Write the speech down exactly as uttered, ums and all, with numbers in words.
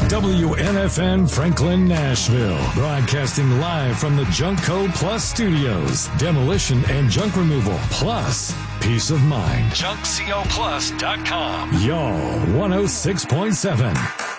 W N F N Franklin, Nashville. Broadcasting live from the Junkco Plus Studios. Demolition and junk removal plus peace of mind. junk co plus dot com. Y'all one oh six point seven.